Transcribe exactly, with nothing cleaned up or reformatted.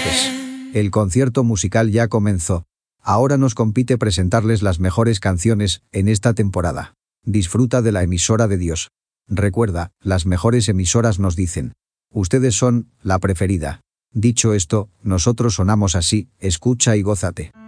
López. El concierto musical ya comenzó. Ahora nos compete presentarles las mejores canciones en esta temporada. Disfruta de la emisora de Dios. Recuerda, las mejores emisoras nos dicen: ustedes son la preferida. Dicho esto, nosotros sonamos así, escucha y gózate.